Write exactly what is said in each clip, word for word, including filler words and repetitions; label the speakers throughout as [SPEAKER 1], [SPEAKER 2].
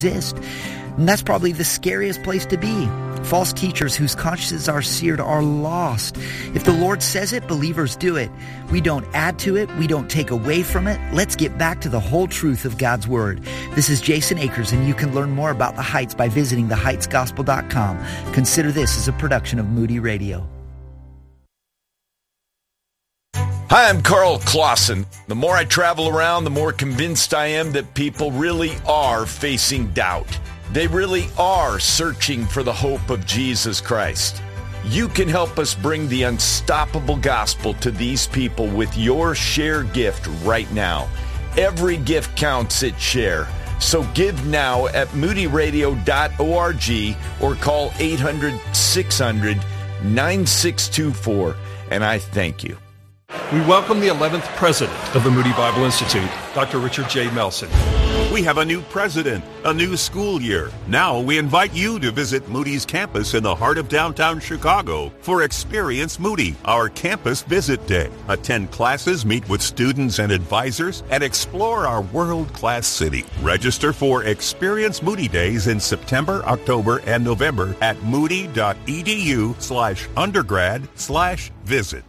[SPEAKER 1] exist. And that's probably the scariest place to be. False teachers whose consciences are seared are lost. If the Lord says it, believers do it. We don't add to it. We don't take away from it. Let's get back to the whole truth of God's Word. This is Jason Akers, and you can learn more about The Heights by visiting the heights gospel dot com. Consider this as a production of Moody Radio.
[SPEAKER 2] Hi, I'm Carl Clausen. The more I travel around, the more convinced I am that people really are facing doubt. They really are searching for the hope of Jesus Christ. You can help us bring the unstoppable gospel to these people with your Share gift right now. Every gift counts at Share. So give now at moody radio dot org or call eight hundred, six hundred, nine six two four, and I thank you.
[SPEAKER 3] We welcome the eleventh president of the Moody Bible Institute, Doctor Richard J. Melson.
[SPEAKER 4] We have a new president, a new school year. Now we invite you to visit Moody's campus in the heart of downtown Chicago for Experience Moody, our campus visit day. Attend classes, meet with students and advisors, and explore our world-class city. Register for Experience Moody Days in September, October, and November at moody.edu slash undergrad slash visit.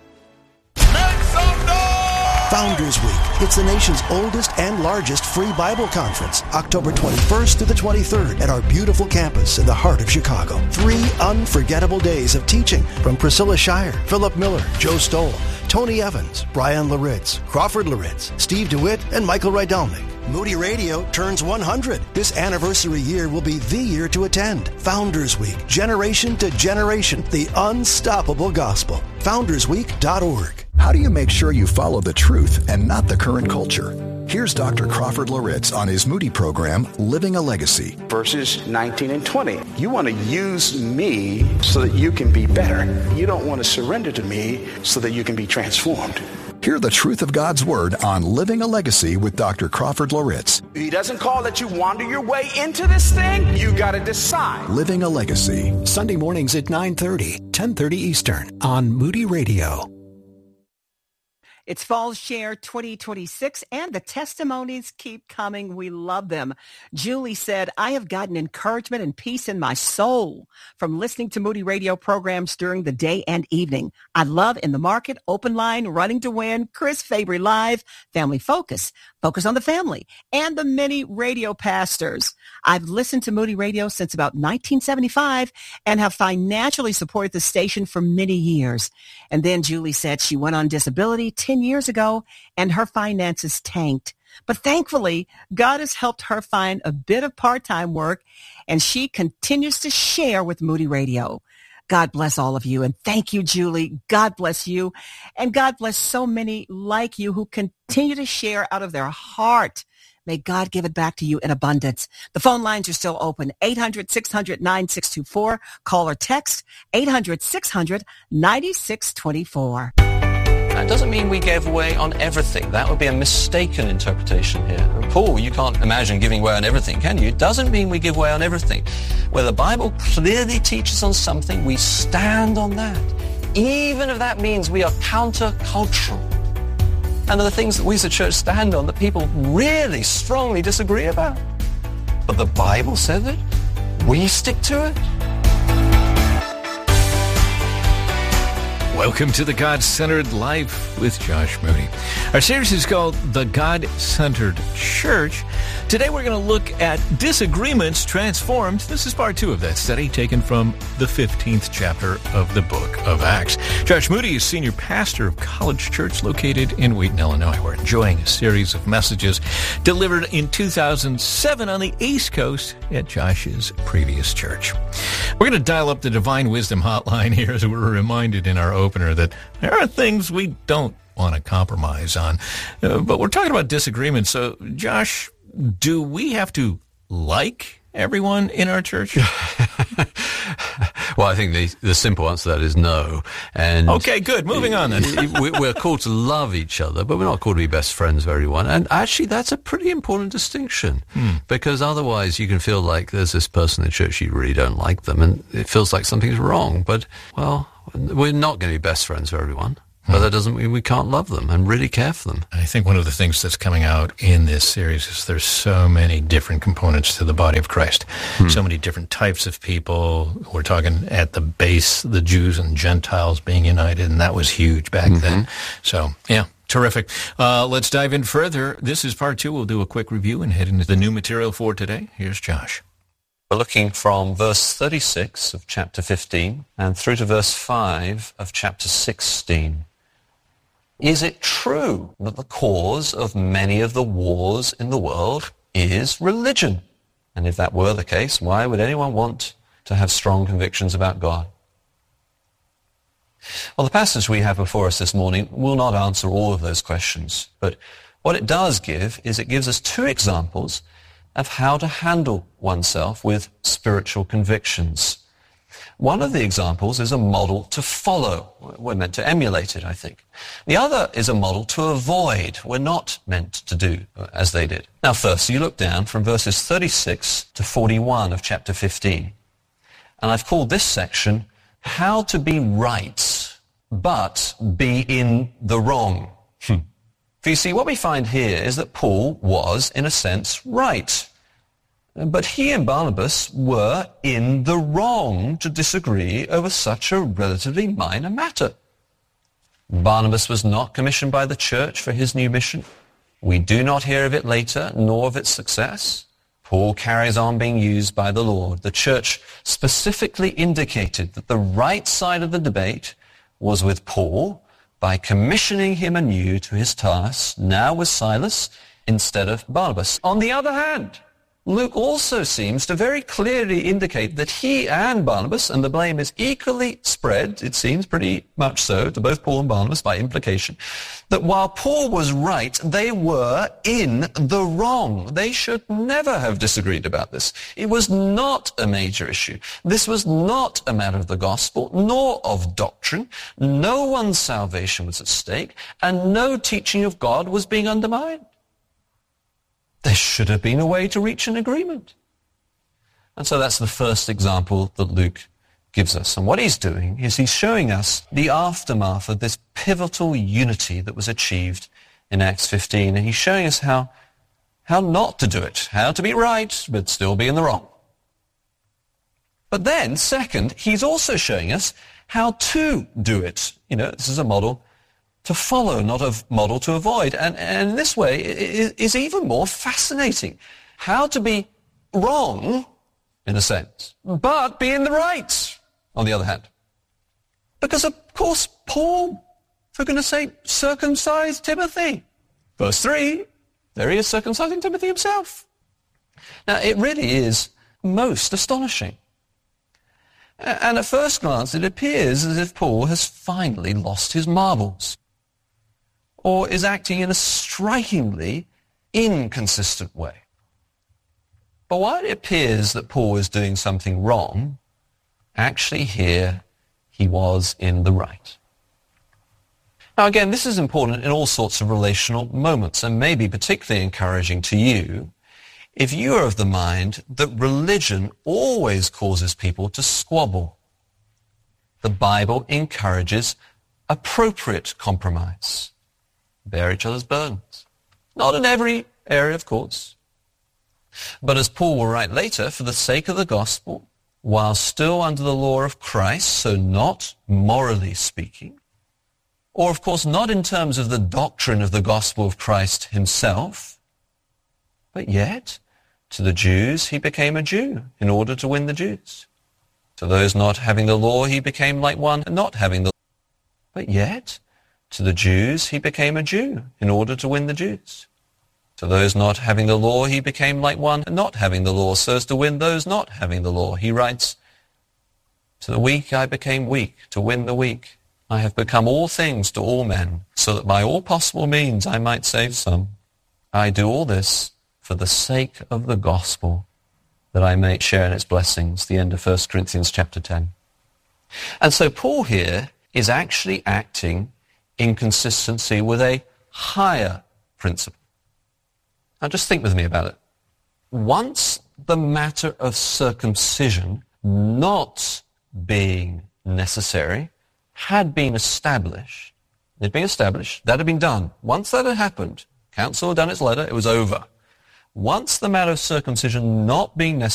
[SPEAKER 5] Founders Week. It's the nation's oldest and largest free Bible conference, October twenty-first through the twenty-third at our beautiful campus in the heart of Chicago. Three unforgettable days of teaching from Priscilla Shire, Philip Miller, Joe Stoll, Tony Evans, Brian Loritz, Crawford Loritz, Steve DeWitt, and Michael Rydalnik. Moody Radio turns one hundred. This anniversary year will be the year to attend. Founders Week, generation to generation, the unstoppable gospel. founders week dot org.
[SPEAKER 6] How do you make sure you follow the truth and not the current culture? Here's Doctor Crawford Loritz on his Moody program, Living a Legacy.
[SPEAKER 7] Verses nineteen and twenty. You want to use me so that you can be better. You don't want to surrender to me so that you can be transformed.
[SPEAKER 6] Hear the truth of God's Word on Living a Legacy with Doctor Crawford Loritz.
[SPEAKER 7] He doesn't call that you wander your way into this thing. You got to decide.
[SPEAKER 6] Living a Legacy.
[SPEAKER 5] Sunday mornings at nine thirty, ten thirty Eastern on Moody Radio.
[SPEAKER 8] It's Fall Share twenty twenty-six, and the testimonies keep coming. We love them. Julie said, I have gotten encouragement and peace in my soul from listening to Moody Radio programs during the day and evening. I love In the Market, Open Line, Running to Win, Chris Fabry Live, Family Focus, Focus on the Family, and the many radio pastors. I've listened to Moody Radio since about nineteen seventy-five and have financially supported the station for many years. And then Julie said she went on disability ten years ago and her finances tanked. But thankfully, God has helped her find a bit of part-time work, and she continues to share with Moody Radio. God bless all of you, and thank you, Julie. God bless you, and God bless so many like you who continue to share out of their heart. May God give it back to you in abundance. The phone lines are still open. eight hundred, six hundred, nine six two four. Call or text eight hundred, six hundred, nine six two four.
[SPEAKER 9] That doesn't mean we gave away on everything. That would be a mistaken interpretation here. Paul, you can't imagine giving away on everything, can you? It doesn't mean we give away on everything. Where the Bible clearly teaches on something, we stand on that. Even if that means we are countercultural. And there are things that we as a church stand on that people really strongly disagree about. But the Bible says it. We stick to it.
[SPEAKER 10] Welcome to the God-Centered Life with Josh Moody. Our series is called The God-Centered Church. Today we're going to look at Disagreements Transformed. This is part two of that study taken from the fifteenth chapter of the book of Acts. Josh Moody is senior pastor of College Church located in Wheaton, Illinois. We're enjoying a series of messages delivered in two thousand seven on the East Coast at Josh's previous church. We're going to dial up the Divine Wisdom hotline here as we're reminded in our opener that there are things we don't want to compromise on. Uh, but we're talking about disagreements. So, Josh, do we have to like everyone in our church?
[SPEAKER 11] Well, I think the the simple answer to that is no. And
[SPEAKER 10] okay, good. Moving on then.
[SPEAKER 11] We're called to love each other, but we're not called to be best friends with everyone. And actually, that's a pretty important distinction, hmm. because otherwise you can feel like there's this person in church, you really don't like them, and it feels like something's wrong. But, well, we're not going to be best friends with everyone. But that doesn't mean we can't love them and really care for them.
[SPEAKER 10] I think one of the things that's coming out in this series is there's so many different components to the body of Christ. Hmm. So many different types of people. We're talking at the base, the Jews and Gentiles being united, and that was huge back mm-hmm. then. So, yeah. Terrific. Uh, let's dive in further. This is part two. We'll do a quick review and head into the new material for today. Here's Josh.
[SPEAKER 9] We're looking from verse thirty-six of chapter fifteen and through to verse five of chapter sixteen. Is it true that the cause of many of the wars in the world is religion? And if that were the case, why would anyone want to have strong convictions about God? Well, the passage we have before us this morning will not answer all of those questions, but what it does give is it gives us two examples of how to handle oneself with spiritual convictions. One of the examples is a model to follow. We're meant to emulate it, I think. The other is a model to avoid. We're not meant to do as they did. Now, first, you look down from verses thirty-six to forty-one of chapter fifteen. And I've called this section, How to Be Right, but Be in the Wrong. Hmm. For you see, what we find here is that Paul was, in a sense, right. But he and Barnabas were in the wrong to disagree over such a relatively minor matter. Barnabas was not commissioned by the church for his new mission. We do not hear of it later, nor of its success. Paul carries on being used by the Lord. The church specifically indicated that the right side of the debate was with Paul by commissioning him anew to his task, now with Silas instead of Barnabas. On the other hand, Luke also seems to very clearly indicate that he and Barnabas, and the blame is equally spread, it seems pretty much so, to both Paul and Barnabas by implication, that while Paul was right, they were in the wrong. They should never have disagreed about this. It was not a major issue. This was not a matter of the gospel, nor of doctrine. No one's salvation was at stake, and no teaching of God was being undermined. There should have been a way to reach an agreement. And so that's the first example that Luke gives us. And what he's doing is he's showing us the aftermath of this pivotal unity that was achieved in Acts fifteen. And he's showing us how, how not to do it, how to be right, but still be in the wrong. But then, second, he's also showing us how to do it. You know, this is a model to follow, not a model to avoid. And, and in this way, it is even more fascinating. How to be wrong, in a sense, but be in the right, on the other hand. Because, of course, Paul, for goodness sake, circumcised Timothy. Verse three, there he is circumcising Timothy himself. Now, it really is most astonishing. And at first glance, it appears as if Paul has finally lost his marbles, or is acting in a strikingly inconsistent way. But while it appears that Paul is doing something wrong, actually here he was in the right. Now again, this is important in all sorts of relational moments, and may be particularly encouraging to you if you are of the mind that religion always causes people to squabble. The Bible encourages appropriate compromise. Bear each other's burdens. Not in every area, of course. But as Paul will write later, for the sake of the gospel, while still under the law of Christ, so not morally speaking, or of course not in terms of the doctrine of the gospel of Christ himself, but yet to the Jews he became a Jew in order to win the Jews. To those not having the law he became like one not having the law, but yet to the Jews he became a Jew in order to win the Jews. To those not having the law he became like one not having the law, so as to win those not having the law. He writes, to the weak I became weak to win the weak. I have become all things to all men, so that by all possible means I might save some. I do all this for the sake of the gospel, that I may share in its blessings. The end of First Corinthians chapter ten. And so Paul here is actually acting in consistency with a higher principle. Now just think with me about it. Once the matter of circumcision not being necessary had been established, It had been established. That had been done. Once that had happened, council had done its letter, it was over. Once the matter of circumcision not being necessary